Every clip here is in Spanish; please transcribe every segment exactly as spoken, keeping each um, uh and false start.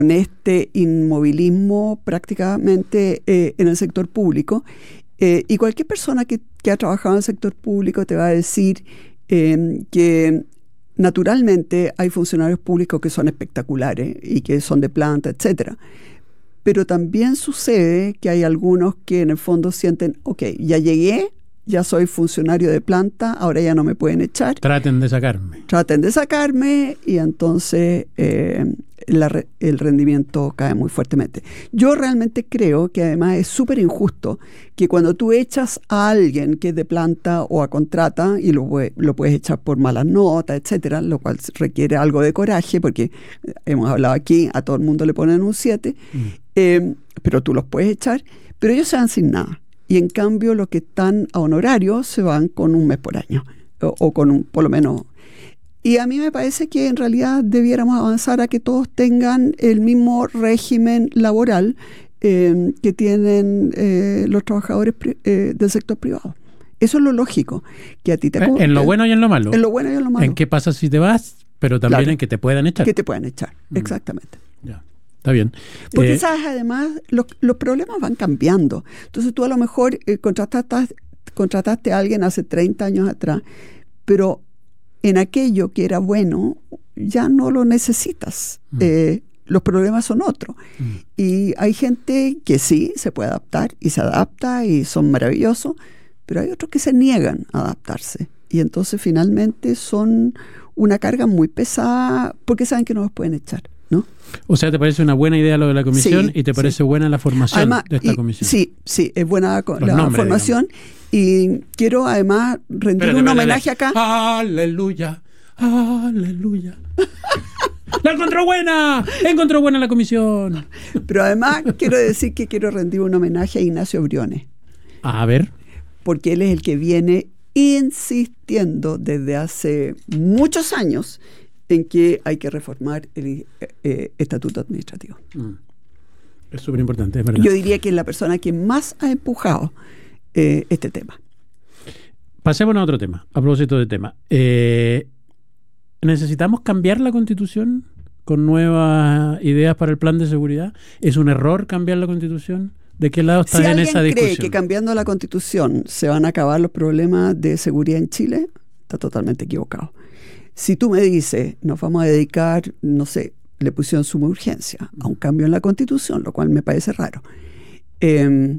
en este inmovilismo prácticamente eh, en el sector público. Eh, y cualquier persona que, que ha trabajado en el sector público te va a decir eh, que naturalmente hay funcionarios públicos que son espectaculares y que son de planta, etcétera. Pero también sucede que hay algunos que en el fondo sienten, ok, ya llegué, ya soy funcionario de planta, ahora ya no me pueden echar. Traten de sacarme. Traten de sacarme y entonces eh, la, el rendimiento cae muy fuertemente. Yo realmente creo que además es súper injusto que cuando tú echas a alguien que es de planta o a contrata y lo, lo puedes echar por malas notas, etcétera, lo cual requiere algo de coraje porque hemos hablado aquí, a todo el mundo le ponen un siete, mm. eh, pero tú los puedes echar, pero ellos se van sin nada. Y en cambio los que están a honorario se van con un mes por año, o, o con un, por lo menos. Y a mí me parece que en realidad debiéramos avanzar a que todos tengan el mismo régimen laboral eh, que tienen eh, los trabajadores pri- eh, del sector privado. Eso es lo lógico. Que a ti te eh, en lo bueno y en lo malo. En lo bueno y en lo malo. En qué pasa si te vas, pero también claro, en que te puedan echar. Que te puedan echar, mm. exactamente. Ya. Está bien. Porque, eh, ¿sabes? Además, los, los problemas van cambiando. Entonces, tú a lo mejor eh, contrataste, contrataste a alguien hace treinta años atrás, pero en aquello que era bueno, ya no lo necesitas. Mm. Eh, los problemas son otros. Mm. Y hay gente que sí se puede adaptar y se adapta y son maravillosos, pero hay otros que se niegan a adaptarse. Y entonces, finalmente, son una carga muy pesada porque saben que no los pueden echar, ¿no? O sea, ¿te parece una buena idea lo de la comisión sí, y te parece sí. buena la formación además, de esta y, comisión? Sí, sí, es buena Los la nombres, formación digamos. Y quiero además rendir espérate, un espérate, homenaje espérate. acá. ¡Aleluya! ¡Aleluya! ¡La encontró buena! ¡Encontró buena la comisión! Pero además quiero decir que quiero rendir un homenaje a Ignacio Briones. A ver. Porque él es el que viene insistiendo desde hace muchos años en que hay que reformar el eh, estatuto administrativo. Mm. Es súper importante, es verdad. Yo diría que es la persona que más ha empujado eh, este tema. Pasemos a otro tema, a propósito de tema. Eh, ¿Necesitamos cambiar la Constitución con nuevas ideas para el plan de seguridad? ¿Es un error cambiar la Constitución? ¿De qué lado está si en esa discusión? Si alguien cree que cambiando la Constitución se van a acabar los problemas de seguridad en Chile, está totalmente equivocado. Si tú me dices, nos vamos a dedicar, no sé, le pusieron suma urgencia a un cambio en la Constitución, lo cual me parece raro. Eh,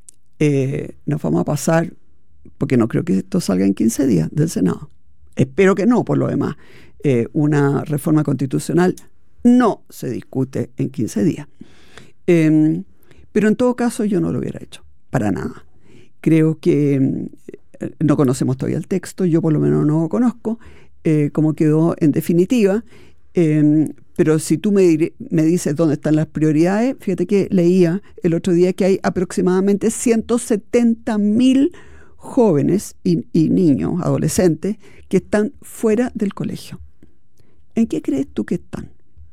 eh, nos vamos a pasar, porque no creo que esto salga en quince días del Senado. Espero que no, por lo demás. Eh, una reforma constitucional no se discute en quince días. Eh, pero en todo caso yo no lo hubiera hecho, para nada. Creo que eh, no conocemos todavía el texto, yo por lo menos no lo conozco, Eh, como quedó en definitiva, eh, pero si tú me, dir- me dices dónde están las prioridades, fíjate que leía el otro día que hay aproximadamente ciento setenta mil jóvenes y, y niños, adolescentes, que están fuera del colegio. ¿En qué crees tú que están?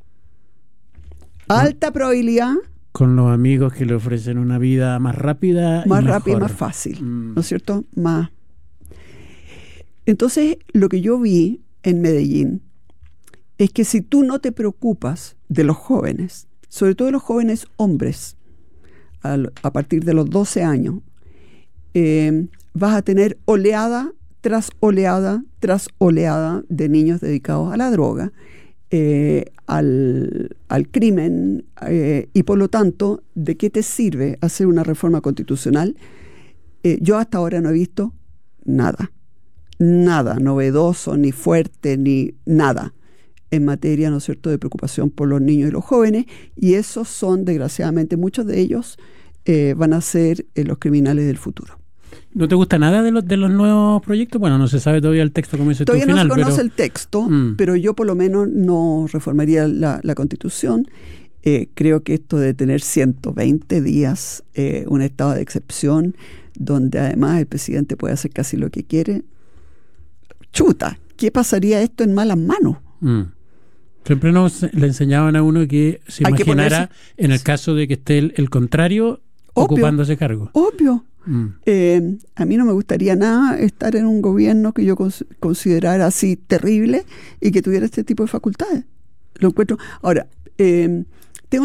Alta probabilidad. Con los amigos que le ofrecen una vida más rápida Más y rápida y mejor. más fácil, mm. ¿no es cierto? Más. Entonces, lo que yo vi en Medellín es que si tú no te preocupas de los jóvenes, sobre todo de los jóvenes hombres, a, a partir de los doce años, eh, vas a tener oleada tras oleada tras oleada de niños dedicados a la droga, eh, al, al crimen, eh, y por lo tanto, ¿de qué te sirve hacer una reforma constitucional? Eh, yo hasta ahora no he visto nada. Nada novedoso, ni fuerte, ni nada en materia, ¿no es cierto?, de preocupación por los niños y los jóvenes, y esos son, desgraciadamente, muchos de ellos eh, van a ser eh, los criminales del futuro. ¿No te gusta nada de los, de los nuevos proyectos? Bueno, no se sabe todavía el texto, como dice tu final. Todavía no se conoce pero... el texto, mm. pero yo por lo menos no reformaría la, la Constitución. Eh, creo que esto de tener ciento veinte días, eh, un estado de excepción, donde además el presidente puede hacer casi lo que quiere, chuta, ¿qué pasaría esto en malas manos? Mm. Siempre nos le enseñaban a uno que se Hay imaginara que ponerse... en el caso de que esté el, el contrario obvio, ocupando ese cargo. Obvio. Mm. Eh, a mí no me gustaría nada estar en un gobierno que yo cons- considerara así terrible y que tuviera este tipo de facultades. Lo encuentro. Ahora, eh,